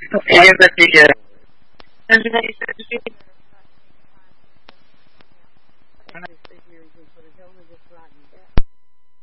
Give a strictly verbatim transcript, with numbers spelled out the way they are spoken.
Iya bertiga. Dan juga bisa jadi I had this figure, he says, but it's only this rotten debt.